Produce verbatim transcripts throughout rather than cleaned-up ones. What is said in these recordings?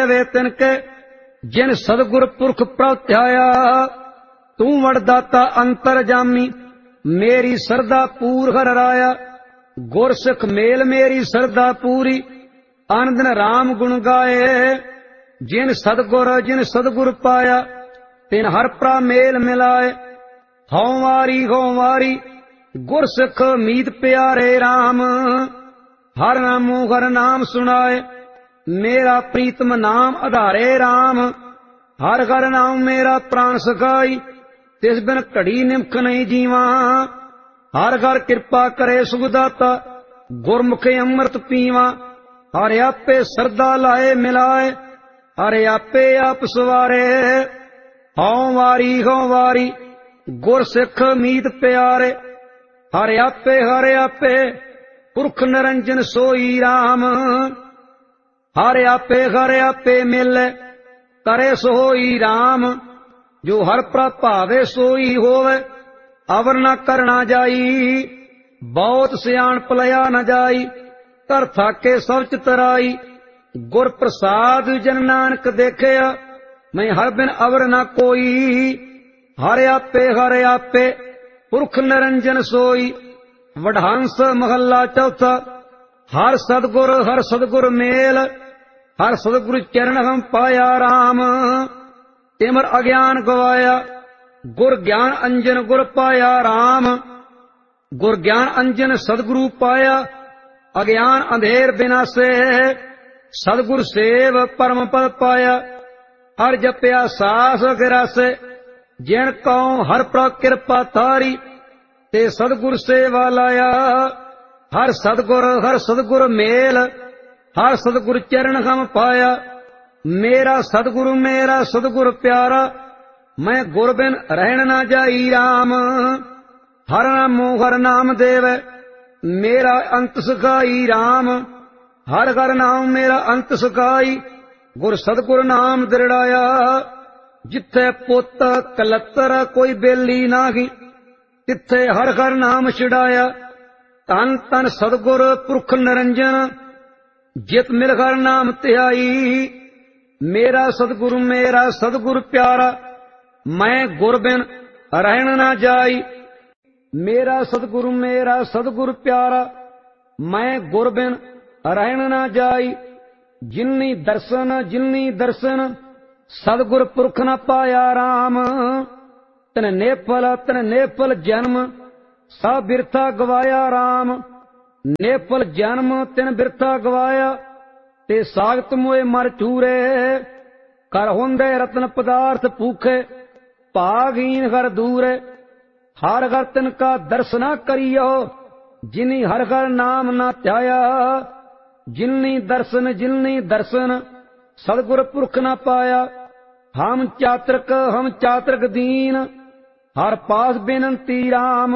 वे तिनके जिन सदगुर पुरख प्रभ ध्याया। तू वरदाता अंतरजामी मेरी सरदा पूर हर राया। गुर सिख मेल मेरी सरदा पूरी आन दिन राम गुण गाए। जिन सदगुर जिन सदगुर पाया तिन हर प्रा मेल मिलाए। हौ वारी हौ वारी गुर सिख मीत प्यारे राम। हर नामो हर नाम सुनाए मेरा प्रीतम नाम आधारे राम। हर हर नाम मेरा प्राण सखाई तिस बिन घड़ी निमख नहीं जीवा। हर हर कृपा करे सुखदाता गुरमुखे अमृत पीवा। हर आपे सरदा लाए मिलाए हर आपे आप सवारे। हौ वारी हौ वारी गुर सिख मीत प्यारे। हर आपे हर आपे पुरख निरंजन सोई राम। हर आपे हर आपे मिले करे सोई राम। जो हर प्रभावे सोई होवे अवर न करना जाई। बहुत सियाण पलया न जाई तर थाके सब चितराई। गुर प्रसाद जन नानक देखया मैं हर बिन अवर न कोई। हर आपे हर आपे पुरख निरंजन सोई। वडहंस महला चौथा। हर सदगुर हर सदगुर मेल हर सदगुरु चरण हम पाया राम। तिमर अज्ञान गवाया गुर ज्ञान अंजन गुर पाया राम। गुर ज्ञान अंजन सदगुरु पाया अज्ञान अंधेर बिनासे। सदगुर सेव परम पद पाया हर जपया सास गिरासे। जिन कौ हर प्र कृपा तारी ते सदगुर सेवा लाया। हर सदगुर हर सदगुर मेल हर सदगुर चरण हम पाया। मेरा सदगुरु मेरा सदगुर प्यारा मैं गुर बिन रहन न जाई राम। हर नामो हर नाम देव मेरा अंत सखाई राम। हर हर नाम मेरा अंत सखाई गुर सदगुर नाम दृढ़ाया। जिथे पुत कलतर कोई बेली नाही तिथे हर हर नाम छिड़ाया। तन तन सदगुर पुरख निरंजन जित मिल हर नाम ध्याई। मेरा सदगुरु मेरा सदगुर प्यारा मैं गुर बिन रहन न जाई। मेरा सदगुरु मेरा सदगुर प्यारा मैं गुर बिन रहन न जाई। जिन्नी दर्शन जिन्नी दर्शन सदगुर पुरख न पाया राम। तन नेफल तन नेफल जन्म सा बिरथा गवाया राम। नेफल जन्म तिन बिरथा गवाया ते सागत मोए मर चूरे। कर होंदे रत्न पदार्थ भूखे भागहीन हर दूरे। हर हर तिनका दर्शना करियो जिनी हर हर नाम न ध्याया। जिन्नी दर्शन जिन्नी दर्शन सदगुर पुरख न पाया। हम चात्रक हम चात्रक दीन हर पास बेनंती राम।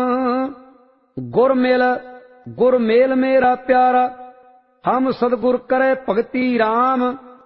गुर मेल गुर मेल मेरा प्यारा हम सदगुर करे भगति राम।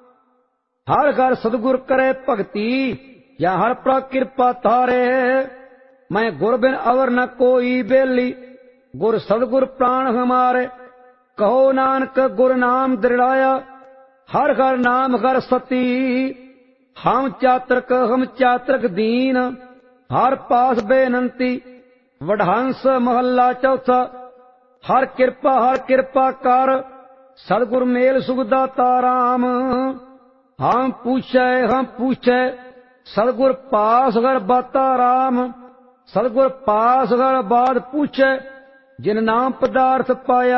हर हर सदगुर करे भगति या हर प्र कृपा तारे। मैं गुर बिन अवर न कोई बेली गुर सदगुर प्राण हमारे। कहो नानक गुर नाम दृढ़ाया हर हर नाम हर सती। हम चात्रक हम चात्रक दीन हर पास बेनंती। वडहंस महला चौथा। हर कृपा हर कृपा कर सदगुर मेल सुखदाता राम। हम पूछे हम पूछे सदगुर पास हर बाता राम। सदगुर पास हर बात पूछे जिन नाम पदार्थ पाया।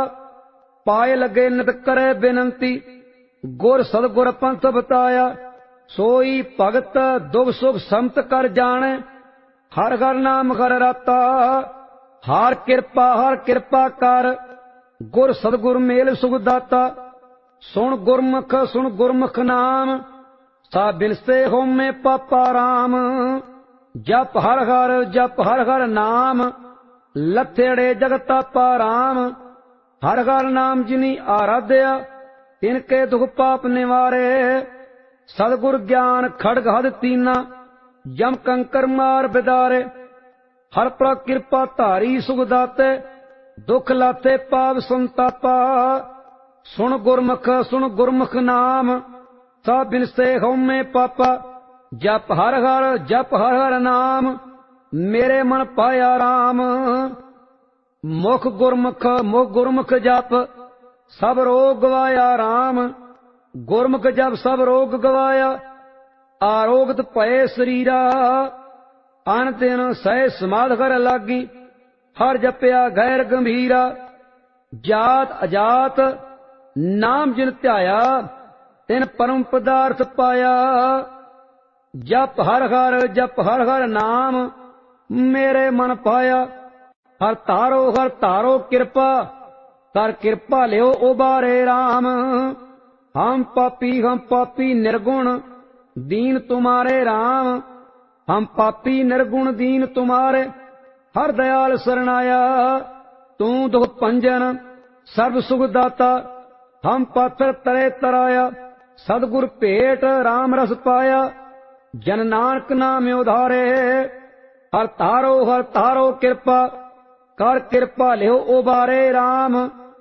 पाए लगे नित करे बेनंती गुर सदगुर पंथ बताया। सोई भगत दुख सुख समत कर जाने हर हर नाम हर राता। हर कृपा हर कृपा कर गुर सदगुर मेल सुखदाता। सुन गुरमुख सुन गुरमुख नाम सा बिनसे होमे पापा राम। जप हर हर जप हर हर नाम लथेड़े जगतापा राम। हर हर नाम जिनी आराध्या तिनके दुख पाप निवारे। सदगुर ज्ञान खड़ग हद तीना यम कंकर मार बिदारे। हर प्र कृपा धारी सुखदाते दुख लाते पाप संतापा। सुन गुरमुख सुन गुरमुख नाम सा बिनसे हउमੈ पापा। जप हर हर जप हर हर नाम, मेरे मन पाया राम। मुख गुरमुख मुख गुरमुख जप, सब रोग गवाया राम। गुरमुख जप सब रोग गवाया, आरोगत भये शरीरा। अन दिन सह समाध कर लागी, हर जपया गैर गंभीरा। जात अजात नाम जिन ध्याया, तिन परम पदार्थ पाया। जप हर हर जप हर हर नाम, मेरे मन पाया। हर तारो हर तारो कृपा, कर कृपा लियो उबारे राम। हम पापी हम पापी निर्गुण, दीन तुम्हारे राम। हम पापी निर्गुण दीन तुम्हारे, हर दयाल शरणाया। तू दुख पंजन सर्व सुख दाता, हम पात्र तरे तराया। सदगुर भेट राम रस पाया, जन नानक नाम उधारे। हर तारो हर तारो कृपा, कर कृपा लियो उबारे राम।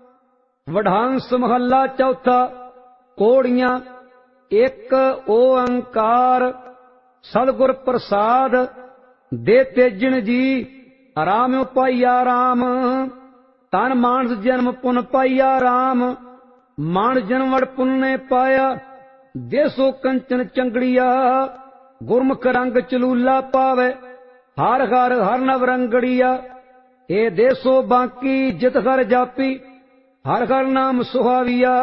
वढांस महला चौथा। कोड़ियां एक ओंकार, सदगुर प्रसाद दे तेजन जी। राम पाइया राम, तन मानस जन्म पुन पाइया राम। मानस जन्म वड़ पुन ने पाया, देसो कंचन चंगड़िया। गुरमुख रंग चलूला पावे, हर हर हर नव रंगड़िया। ए देसो बांकी जित हर जापी, हर हर नाम सुहाविया।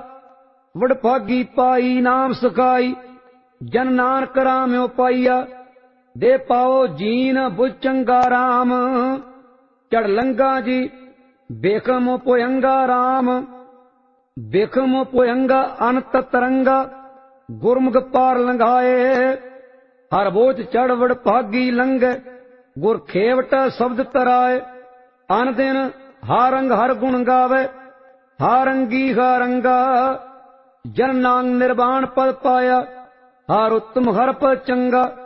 वडभागी पाई नाम सखाई, जन नानक राम पाइया। दे पाओ जीन बुझ चंगा राम, चढ़ लंगा जी बेखम पोयंगा राम। बेखम पोयंगा अनत तरंगा, गुरमुख पार लंघाए। हर बोझ चढ़ वडभागी लंघे, गुर खेवटा शब्द तराए। अन दिन हारंग हर गुण गावे, हारंगी हारंगा। जन नांग निर्वाण पद पाया, हर उत्तम हर पद चंगा।